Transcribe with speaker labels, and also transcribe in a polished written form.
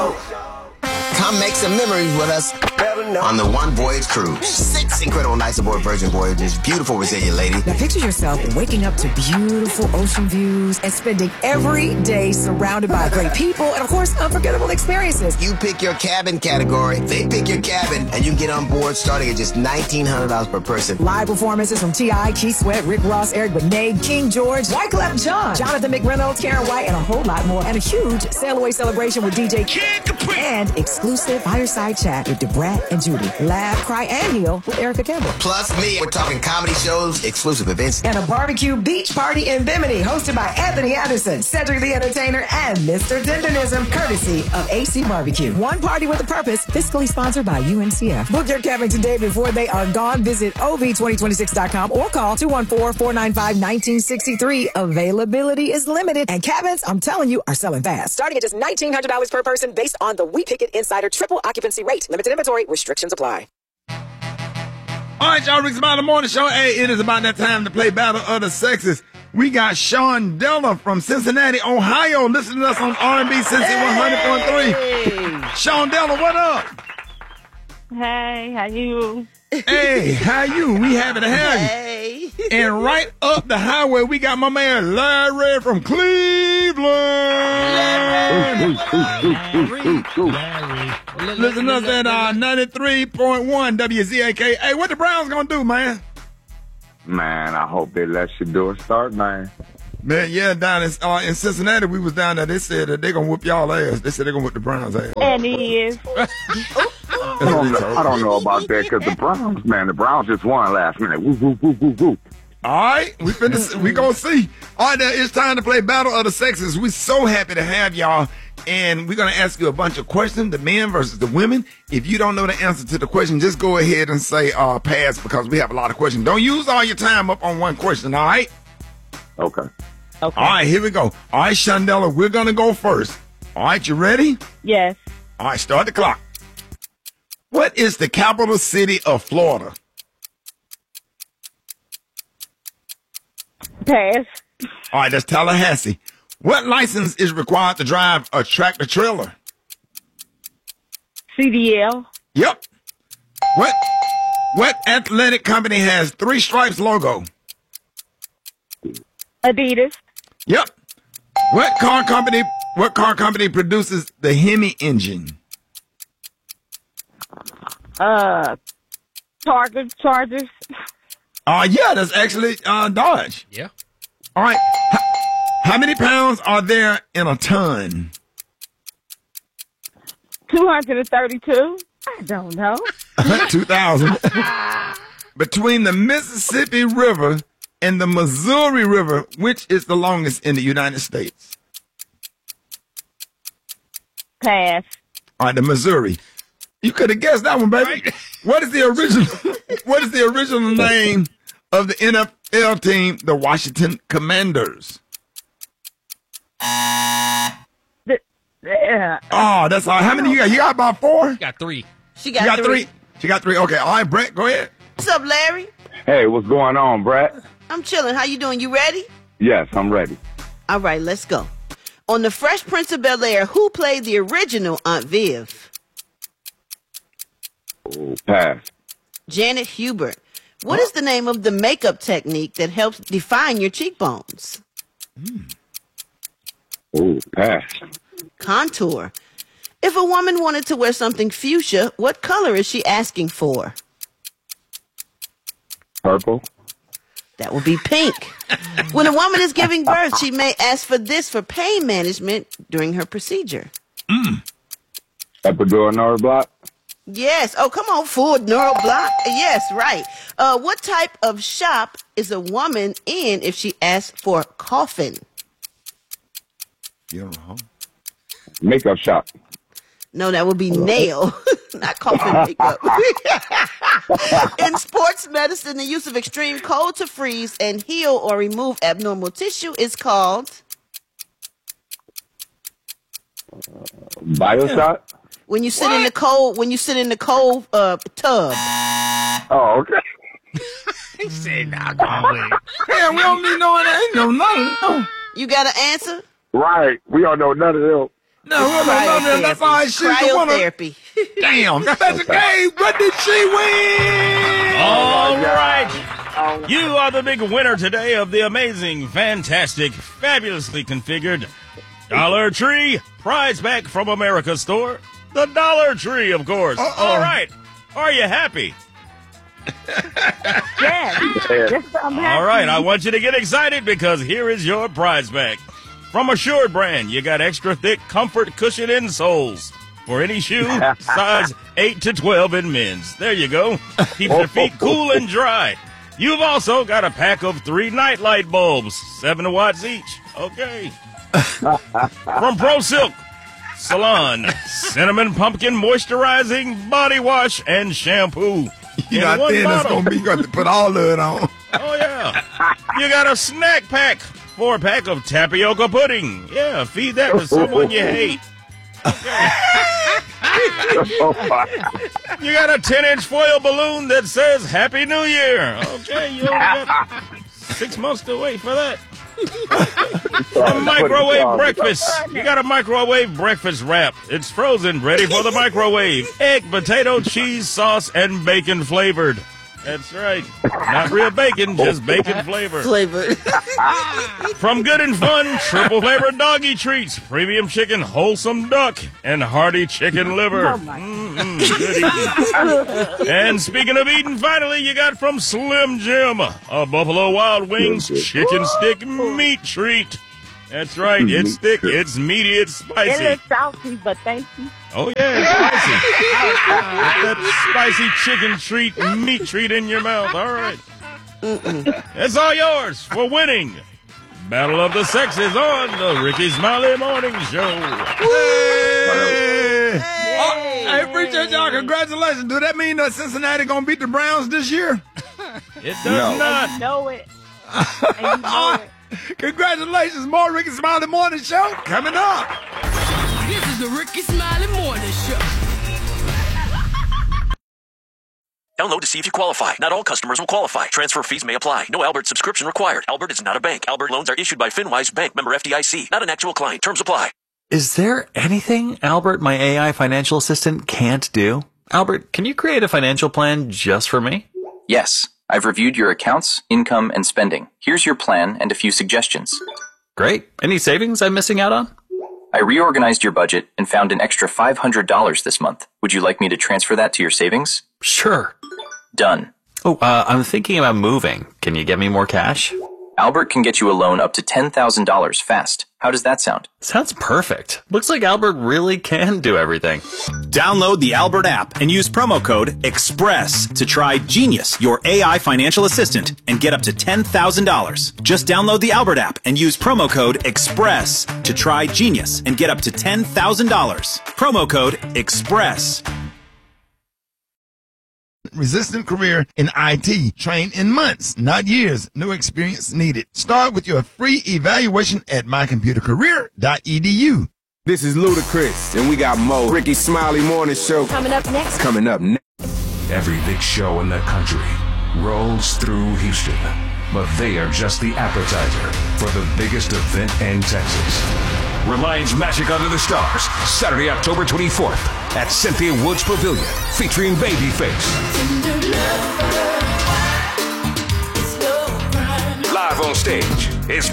Speaker 1: Show. Come make some memories with us on the One Voyage Cruise. 6 incredible nights aboard Virgin Voyages. Beautiful, resilient lady.
Speaker 2: Now picture yourself waking up to beautiful ocean views and spending every day surrounded by great people and, of course, unforgettable experiences.
Speaker 1: You pick your cabin category, they pick your cabin, and you can get on board starting at just $1,900 per person.
Speaker 2: Live performances from T.I., Keith Sweat, Rick Ross, Eric Benet, King George, Wyclef Jean, Jonathan McReynolds, Karen White, and a whole lot more. And a huge sail-away celebration with DJ Kid Capri. And exclusive fireside chat with DeBrat and Judy. Laugh, cry, and heal with Erica Campbell.
Speaker 1: Plus me. We're talking comedy shows, exclusive events,
Speaker 2: and a barbecue beach party in Bimini hosted by Anthony Anderson, Cedric the Entertainer, and Mr. Tendernism, courtesy of AC Barbecue. One party with a purpose, fiscally sponsored by UNCF. Book your cabin today before they are gone. Visit ov2026.com or call 214-495-1963. Availability is limited, and cabins, I'm telling you, are selling fast. Starting at just $1,900 per person based on the We Pick It Insider triple occupancy rate. Limited inventory. Restrictions apply.
Speaker 3: All right, y'all, Rick's About the Morning Show. Hey, it is about that time to play Battle of the Sexes. We got Sean Della from Cincinnati, Ohio, listening to us on R&B Cincy 100.3. Sean Della, what up?
Speaker 4: Hey, how you?
Speaker 3: Hey, how you? We happy to have you.
Speaker 5: Hey.
Speaker 3: And right up the highway, we got my man Larry from Cleveland.
Speaker 6: Larry.
Speaker 3: Listen to us at 93.1 WZAK. Hey, what the Browns gonna do, man?
Speaker 6: Man, I hope they let Shador start, man.
Speaker 3: Man, yeah, down in Cincinnati, we was down there. They said that they're gonna whoop y'all ass. They said they're gonna whoop the Browns ass.
Speaker 4: And he is.
Speaker 6: I don't know about that because the Browns just won last minute. Woo, woo, woo, woo, woo.
Speaker 3: All right, we gonna see. All right, now it's time to play Battle of the Sexes. We're so happy to have y'all, and we're gonna ask you a bunch of questions, the men versus the women. If you don't know the answer to the question, just go ahead and say pass because we have a lot of questions. Don't use all your time up on one question, all right?
Speaker 6: Okay.
Speaker 3: All right, here we go. All right, Shandella, we're gonna go first. All right, you ready?
Speaker 4: Yes.
Speaker 3: All right, start the clock. What is the capital city of Florida?
Speaker 4: Pass.
Speaker 3: All right, that's Tallahassee. What license is required to drive a tractor trailer?
Speaker 4: CDL.
Speaker 3: Yep. What athletic company has 3 stripes logo?
Speaker 4: Adidas.
Speaker 3: Yep. What car company produces the Hemi engine?
Speaker 4: Chargers.
Speaker 3: Yeah, that's actually Dodge.
Speaker 7: Yeah.
Speaker 3: All right. How many pounds are there in a ton?
Speaker 4: 232. I don't know.
Speaker 3: 2,000. Between the Mississippi River and the Missouri River, which is the longest in the United States?
Speaker 4: Pass.
Speaker 3: All right, the Missouri. You could have guessed that one, baby. Right. What is the original name of the NFL team, the Washington Commanders? Oh, that's all. How many you got? You got about 4?
Speaker 7: Got 3.
Speaker 5: She got three.
Speaker 3: She got 3. Okay. All right, Brett, go ahead.
Speaker 5: What's up, Larry?
Speaker 6: Hey, what's going on, Brett?
Speaker 5: I'm chilling. How you doing? You ready?
Speaker 6: Yes, I'm ready.
Speaker 5: All right, let's go. On The Fresh Prince of Bel-Air, who played the original Aunt Viv?
Speaker 6: Oh, pass.
Speaker 5: Janet Hubert. What is the name of the makeup technique that helps define your cheekbones?
Speaker 6: Oh, pass.
Speaker 5: Contour. If a woman wanted to wear something fuchsia, what color is she asking for?
Speaker 6: Purple.
Speaker 5: That would be pink. When a woman is giving birth, she may ask for this for pain management during her procedure.
Speaker 6: Epidural nerve block.
Speaker 5: Yes. Oh, come on, full neural block. Yes, right. What type of shop is a woman in if she asks for a coffin?
Speaker 3: You're wrong.
Speaker 6: Makeup shop.
Speaker 5: No, that would be nail, not coffin makeup. In sports medicine, the use of extreme cold to freeze and heal or remove abnormal tissue is called
Speaker 6: Bioshock.
Speaker 5: when you sit in the cold. When you sit in the cold tub.
Speaker 6: Oh, okay.
Speaker 7: He said, nah, go away.
Speaker 3: Yeah, we don't need no that. Ain't no nothing. No.
Speaker 5: You got an answer?
Speaker 6: Right. We don't know none of them.
Speaker 3: No, that's all right. She's the winner.
Speaker 5: Cryotherapy.
Speaker 3: Damn, Professor K, what did she win?
Speaker 7: All right. You are the big winner today of the amazing, fantastic, fabulously configured Dollar Tree Prize Pack from America store. The Dollar Tree, of course. All right. Are you happy?
Speaker 4: Yes. Yes, I'm happy.
Speaker 7: All right. I want you to get excited because here is your prize pack. From Assured brand, you got extra thick comfort cushion insoles for any shoe, size 8 to 12 in men's. There you go. Keeps your feet cool and dry. You've also got a pack of 3 nightlight bulbs, 7 watts each. Okay. From Pro Silk Salon, cinnamon pumpkin moisturizing body wash and shampoo.
Speaker 3: You know how thin that's going to be. You got to put all of it on.
Speaker 7: Oh, yeah. You got a snack pack. 4-pack of tapioca pudding. Yeah, feed that to someone you hate. Okay. You got a 10-inch foil balloon that says Happy New Year. Okay, you only got 6 months to wait for that. A microwave breakfast. You got a microwave breakfast wrap. It's frozen, ready for the microwave. Egg, potato, cheese, sauce, and bacon flavored. That's right. Not real bacon, just bacon flavored. From Good and Fun, triple flavored doggy treats, premium chicken, wholesome duck, and hearty chicken liver. Good eating. And speaking of eating, finally, you got from Slim Jim, a Buffalo Wild Wings chicken stick meat treat. That's right. It's thick, it's meaty, it's spicy.
Speaker 4: It is salty, but thank you.
Speaker 7: Oh, yeah, it's spicy. Get that spicy chicken treat, meat treat in your mouth. All right. It's all yours for winning Battle of the Sexes on the Ricky Smiley Morning Show.
Speaker 3: Hey, I appreciate y'all. Congratulations. Do that mean that Cincinnati going to beat the Browns this year?
Speaker 7: It does not.
Speaker 4: You know it. And you know it.
Speaker 3: Congratulations. More Ricky Smiley Morning Show coming up.
Speaker 8: This is the Ricky Smiley Morning Show.
Speaker 9: Download to see if you qualify. Not all customers will qualify. Transfer fees may apply. No Albert subscription required. Albert is not a bank. Albert loans are issued by FinWise Bank, member FDIC. Not an actual client. Terms apply.
Speaker 10: Is there anything Albert, my AI financial assistant, can't do? Albert, can you create a financial plan just for me?
Speaker 11: Yes. I've reviewed your accounts, income, and spending. Here's your plan and a few suggestions.
Speaker 10: Great. Any savings I'm missing out on?
Speaker 11: I reorganized your budget and found an extra $500 this month. Would you like me to transfer that to your savings?
Speaker 10: Sure.
Speaker 11: Done.
Speaker 10: Oh, I'm thinking about moving. Can you get me more cash?
Speaker 11: Albert can get you a loan up to $10,000 fast. How does that sound?
Speaker 10: Sounds perfect. Looks like Albert really can do everything.
Speaker 12: Download the Albert app and use promo code EXPRESS to try Genius, your AI financial assistant, and get up to $10,000. Just download the Albert app and use promo code EXPRESS to try Genius and get up to $10,000. Promo code EXPRESS.
Speaker 3: Resistant career in IT. Train in months, not years. No experience needed. Start with your free evaluation at mycomputercareer.edu.
Speaker 13: This is Ludacris, and we got more Ricky Smiley Morning Show
Speaker 14: coming up next.
Speaker 15: Every big show in the country rolls through Houston, but they are just the appetizer for the biggest event in Texas. Reliance Magic Under the Stars, Saturday, October 24th at Cynthia Woods Pavilion, featuring Babyface. Live on stage is